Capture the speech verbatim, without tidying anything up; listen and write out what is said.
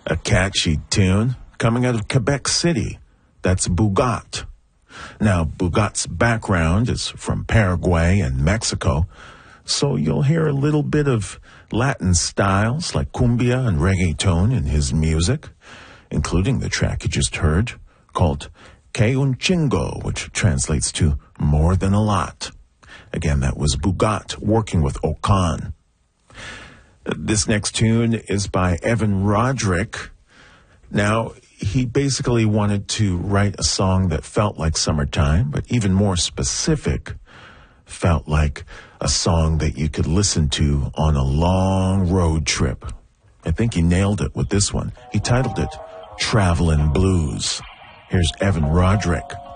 A catchy tune coming out of Quebec City. That's Boogat. Now, Boogat's background is from Paraguay and Mexico, so you'll hear a little bit of Latin styles like cumbia and reggaeton in his music, including the track you just heard called Que Un Chingo, which translates to more than a lot. Again, that was Boogat working with Okan. This next tune is by Evan Roderick. Now, he basically wanted to write a song that felt like summertime, but even more specific, felt like a song that you could listen to on a long road trip. I think he nailed it with this one. He titled it Travelin' Blues. Here's Evan Roderick.